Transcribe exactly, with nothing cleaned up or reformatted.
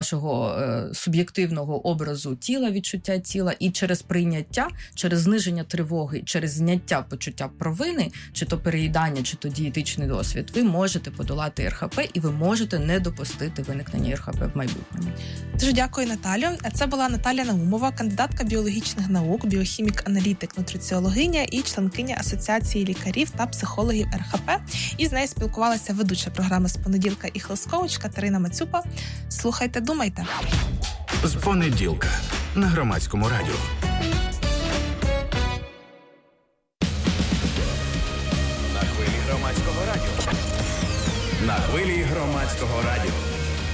вашого е, суб'єктивного образу тіла, відчуття тіла, і через прийняття, через зниження тривоги, через зняття почуття провини, чи то переїдання, чи то дієтичний досвід, ви можете подолати РХП і ви можете не допустити виникнення РХП в майбутньому. Дуже дякую, Наталю. Це була Наталя Наумова, кандидатка біологічних наук, біохімік-аналітик, нутриціологиня і членкиня Асоціації лікарів та психологів РХП. І з нею спілкувалася ведуча програми «З понеділка» і хелс-коуч Катерина Мацюпа. Слухайте, думайте. З понеділка на Громадському радіо. На хвилі Громадського радіо. На хвилі Громадського радіо.